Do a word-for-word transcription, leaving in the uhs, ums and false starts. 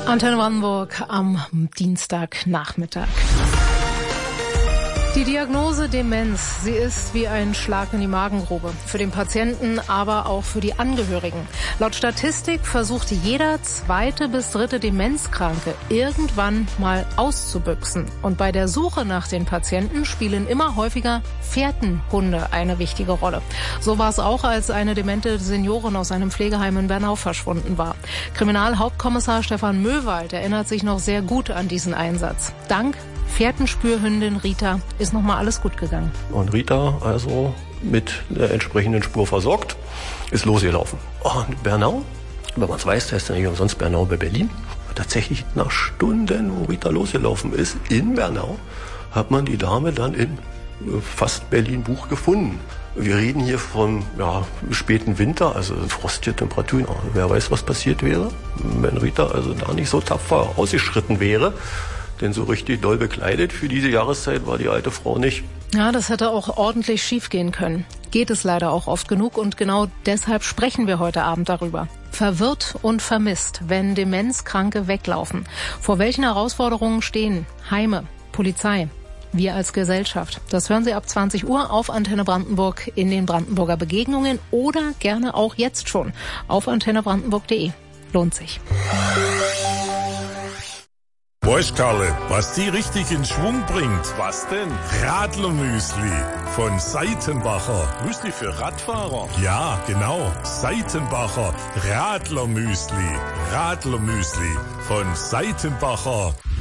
Antenne Brandenburg am Dienstagnachmittag. Die Diagnose Demenz, sie ist wie ein Schlag in die Magengrube. Für den Patienten, aber auch für die Angehörigen. Laut Statistik versucht jeder zweite bis dritte Demenzkranke irgendwann mal auszubüchsen. Und bei der Suche nach den Patienten spielen immer häufiger Fährtenhunde eine wichtige Rolle. So war es auch, als eine demente Seniorin aus einem Pflegeheim in Bernau verschwunden war. Kriminalhauptkommissar Stefan Möwald erinnert sich noch sehr gut an diesen Einsatz. Dank Fährtenspürhündin Rita ist nochmal alles gut gegangen. Und Rita, also mit der entsprechenden Spur versorgt, ist losgelaufen. Und Bernau, wenn man es weiß, heißt ja nicht umsonst Bernau bei Berlin. Tatsächlich nach Stunden, wo Rita losgelaufen ist, in Bernau, hat man die Dame dann in fast Berlin-Buch gefunden. Wir reden hier von ja, späten Winter, also frostige Temperaturen. Wer weiß, was passiert wäre, wenn Rita also da nicht so tapfer ausgeschritten wäre. Denn so richtig doll bekleidet für diese Jahreszeit war die alte Frau nicht. Ja, das hätte auch ordentlich schiefgehen können. Geht es leider auch oft genug und genau deshalb sprechen wir heute Abend darüber. Verwirrt und vermisst, wenn Demenzkranke weglaufen. Vor welchen Herausforderungen stehen Heime, Polizei, wir als Gesellschaft? Das hören Sie ab zwanzig Uhr auf Antenne Brandenburg in den Brandenburger Begegnungen oder gerne auch jetzt schon auf antenne brandenburg punkt de. Lohnt sich. Weißt Karle, was die richtig in Schwung bringt? Was denn? Radlermüsli von Seitenbacher. Müsli für Radfahrer? Ja, genau. Seitenbacher Radlermüsli. Radlermüsli von Seitenbacher.